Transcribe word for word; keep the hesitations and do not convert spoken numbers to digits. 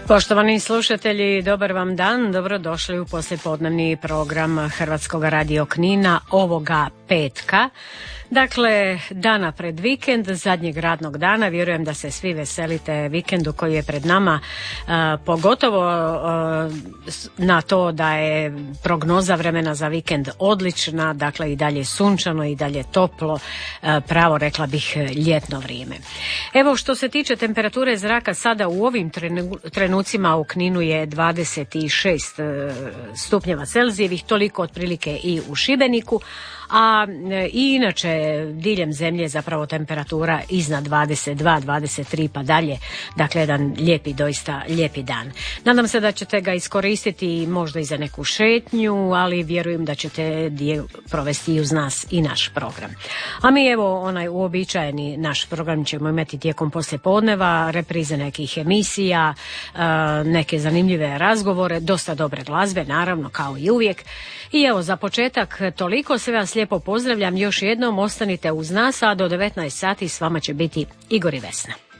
Poštovani slušatelji, dobar vam dan, dobrodošli u poslijepodnevni program Hrvatskog radio Knina ovoga petka. Dakle, dana pred vikend, zadnjeg radnog dana, vjerujem da se svi veselite vikendu koji je pred nama, uh, pogotovo uh, na to da je prognoza vremena za vikend odlična, dakle i dalje sunčano i dalje toplo, uh, pravo rekla bih ljetno vrijeme. Evo, što se tiče temperature zraka, sada u ovim trenu, trenucima u Kninu je dvadeset šest stupnjeva Celzijevih, toliko otprilike i u Šibeniku, a i inače diljem zemlje zapravo temperatura iznad dvadeset dva, dvadeset tri pa dalje, dakle jedan lijepi, doista lijepi dan. Nadam se da ćete ga iskoristiti možda i za neku šetnju, ali vjerujem da ćete dio provesti uz nas i naš program. A mi evo onaj uobičajeni naš program ćemo imati tijekom poslijepodneva, reprize nekih emisija, neke zanimljive razgovore, dosta dobre glazbe, naravno kao i uvijek. I evo za početak toliko, sve vas lijepo pozdravljam još jednom, ostanite uz nas, a do devetnaest sati s vama će biti Igor i Vesna.